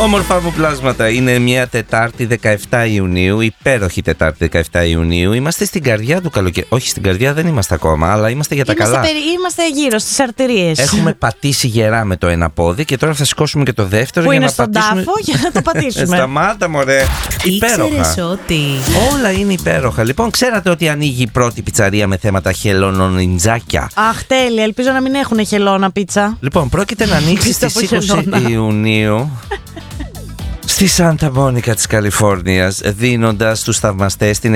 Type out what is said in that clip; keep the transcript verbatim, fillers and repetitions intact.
Όμορφα μου πλάσματα, είναι μια Τετάρτη δεκαεφτά Ιουνίου, υπέροχη Τετάρτη δεκαεφτά Ιουνίου. Είμαστε στην καρδιά του καλοκαιριού. Όχι, στην καρδιά δεν είμαστε ακόμα, αλλά είμαστε για τα είμαστε καλά. Περι... Είμαστε γύρω στις αρτηρίες. Έχουμε πατήσει γερά με το ένα πόδι και τώρα θα σηκώσουμε και το δεύτερο. Που για είναι να στον πατήσουμε... τάφο για να το πατήσουμε. Σταμάτα, μωρέ. Υπέροχα. Ήξερες ότι. Όλα είναι υπέροχα. Λοιπόν, ξέρατε ότι ανοίγει η πρώτη πιτσαρία με θέματα χελώνονιτζάκια? Αχ, τέλεια. Ελπίζω να μην έχουν χελώνα πίτσα. Λοιπόν, πρόκειται να ανοίξει στις είκοσι Ιουνίου στη Σάντα Μόνικα της Καλιφόρνιας, δίνοντας στους θαυμαστές την